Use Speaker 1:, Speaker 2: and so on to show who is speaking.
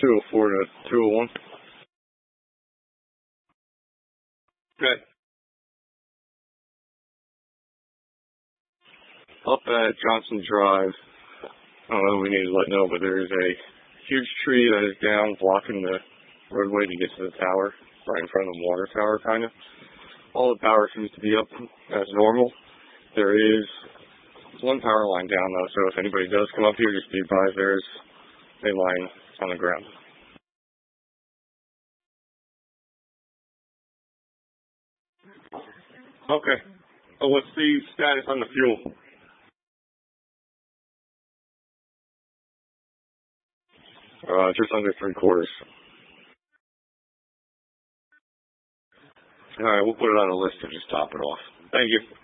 Speaker 1: 204 to 201. Okay. Up at Johnson Drive, I don't know who we need to let know, but there is a huge tree that is down blocking the roadway to get to the tower, right in front of the water tower, kind of. All the power seems to be up as normal. There is one power line down, though, so if anybody does come up here, just be advised there's a line on the ground. Okay. So what's the status on the fuel? Just under 3/4. All right, we'll put it on a list to just top it off. Thank you.